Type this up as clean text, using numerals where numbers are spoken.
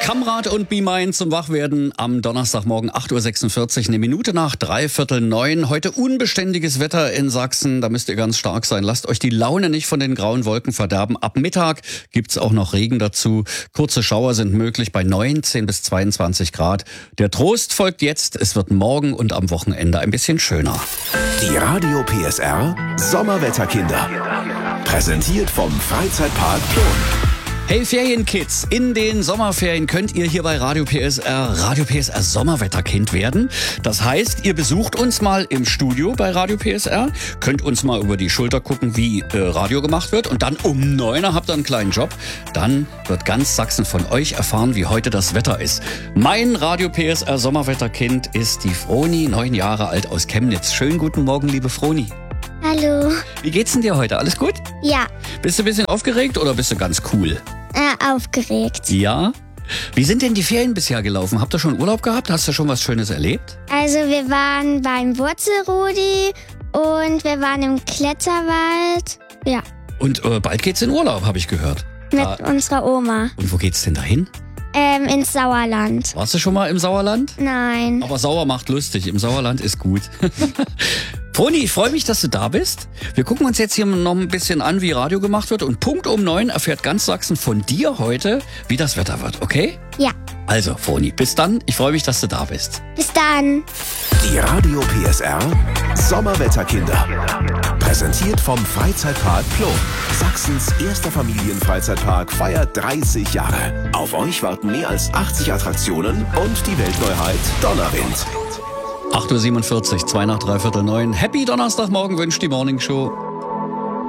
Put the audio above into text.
Kamrat und Be Mine zum Wachwerden am Donnerstagmorgen 8.46 Uhr, eine Minute nach 8:45. Heute unbeständiges Wetter in Sachsen, da müsst ihr ganz stark sein. Lasst euch die Laune nicht von den grauen Wolken verderben. Ab Mittag gibt's auch noch Regen dazu. Kurze Schauer sind möglich bei 19 bis 22 Grad. Der Trost folgt jetzt, es wird morgen und am Wochenende ein bisschen schöner. Die Radio PSR Sommerwetterkinder. Präsentiert vom Freizeitpark Plon. Hey Ferienkids, in den Sommerferien könnt ihr hier bei Radio PSR Sommerwetterkind werden. Das heißt, ihr besucht uns mal im Studio bei Radio PSR, könnt uns mal über die Schulter gucken, wie Radio gemacht wird, und dann um 9 Uhr habt ihr einen kleinen Job. Dann wird ganz Sachsen von euch erfahren, wie heute das Wetter ist. Mein Radio PSR Sommerwetterkind ist die Froni, 9 Jahre alt aus Chemnitz. Schönen guten Morgen, liebe Froni. Hallo. Wie geht's denn dir heute? Alles gut? Ja, Bist du ein bisschen aufgeregt oder bist du ganz cool? aufgeregt. Ja? Wie sind denn die Ferien bisher gelaufen? Habt ihr schon Urlaub gehabt? Hast du schon was Schönes erlebt? Also wir waren beim Wurzelrudi und wir waren im Kletterwald. Ja, Und bald geht's in Urlaub, habe ich gehört. mit unserer Oma. Und wo geht's denn dahin? Ins Sauerland. Warst du schon mal im Sauerland? Nein. Aber sauer macht lustig. Im Sauerland ist gut. Froni, ich freue mich, dass du da bist. Wir gucken uns jetzt hier noch ein bisschen an, wie Radio gemacht wird. Und Punkt um 9 erfährt ganz Sachsen von dir heute, wie das Wetter wird, okay? Ja, Also, Froni, bis dann. Ich freue mich, dass du da bist. bis dann. Die Radio PSR Sommerwetterkinder. Präsentiert vom Freizeitpark Plon. Sachsens erster Familienfreizeitpark feiert 30 Jahre. Auf euch warten mehr als 80 Attraktionen und die Weltneuheit Donnerwind. 8.47 Uhr, 8:45, 9:03. Happy Donnerstagmorgen wünscht die Morning Show.